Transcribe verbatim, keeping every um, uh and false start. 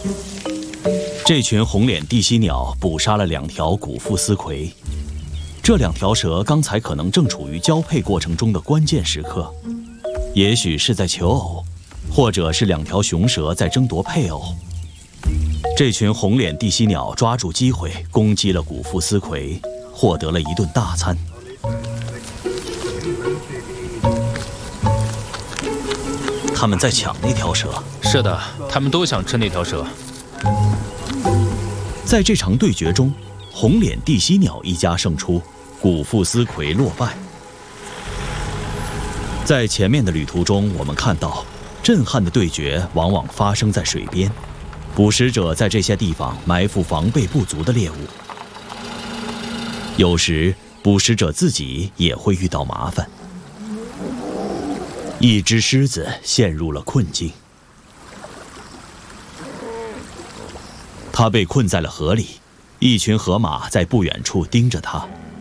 这群红脸地犀鸟捕杀了两条古腹丝葵，这两条蛇刚才可能正处于交配过程中的关键时刻，也许是在求偶，或者是两条雄蛇在争夺配偶。这群红脸地犀鸟抓住机会攻击了古腹丝葵，获得了一顿大餐。他们在抢那条蛇。 是的，他们都想吃那条蛇。 在这场对决中，红脸地犀鸟一家胜出，古腹丝葵落败。在前面的旅途中，我们看到，震撼的对决往往发生在水边，捕食者在这些地方埋伏防备不足的猎物。有时，捕食者自己也会遇到麻烦。一只狮子陷入了困境，它被困在了河里，一群河马在不远处盯着它。